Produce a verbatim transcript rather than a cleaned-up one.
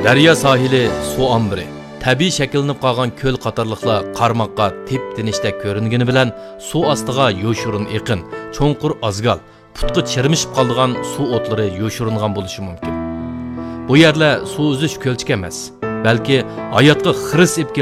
Daryo sohili suv ombiri. Tabiiy shakllanib qolgan ko'l qatorliqlar qarmoqqa tep-tinishdek ko'ringani bilan suv ostiga yo'shirin eqin, cho'nqur azgal, putqi chirmishib qolgan suv o'tlari yo'shiringan bo'lishi mumkin. Bu yerlar suv uzish ko'lchik emas, balki hayotga xiris